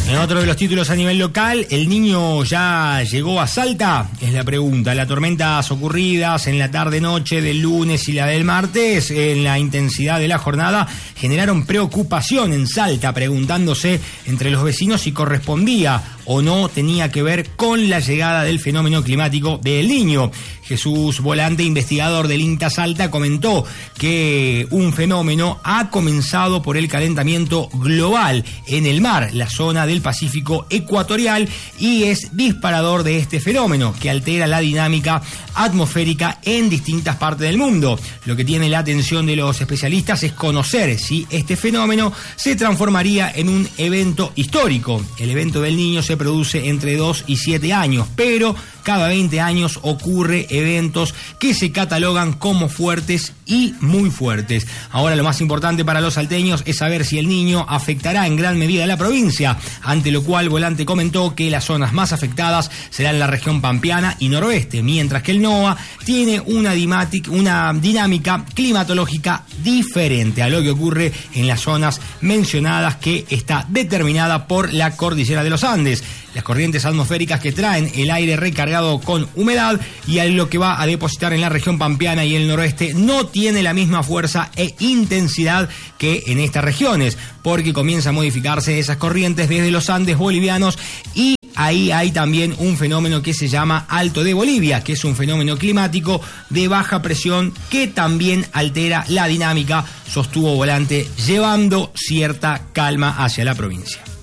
En otro de los títulos a nivel local, ¿el Niño ya llegó a Salta? Es la pregunta. Las tormentas ocurridas en la tarde-noche del lunes y la del martes, en la intensidad de la jornada, generaron preocupación en Salta, preguntándose entre los vecinos si correspondía o no tenía que ver con la llegada del fenómeno climático del Niño. Jesús Volante, investigador del INTA Salta, comentó que un fenómeno ha comenzado por el calentamiento global en el mar, la zona del Pacífico ecuatorial, y es disparador de este fenómeno que altera la dinámica atmosférica en distintas partes del mundo. Lo que tiene la atención de los especialistas es conocer si este fenómeno se transformaría en un evento histórico. El evento del Niño se produce entre 2 y 7 años, pero cada 20 años ocurre eventos que se catalogan como fuertes y muy fuertes. Ahora lo más importante para los salteños es saber si el Niño afectará en gran medida a la provincia, ante lo cual Volante comentó que las zonas más afectadas serán la región pampeana y noroeste, mientras que el NOA tiene una dinámica climatológica diferente a lo que ocurre en las zonas mencionadas, que está determinada por la cordillera de los Andes. Las corrientes atmosféricas que traen el aire recargado con humedad y a lo que va a depositar en la región pampeana y el noroeste no tiene la misma fuerza e intensidad que en estas regiones, porque comienza a modificarse esas corrientes desde los Andes bolivianos, y ahí hay también un fenómeno que se llama Alto de Bolivia, que es un fenómeno climático de baja presión que también altera la dinámica, sostuvo Volante, llevando cierta calma hacia la provincia.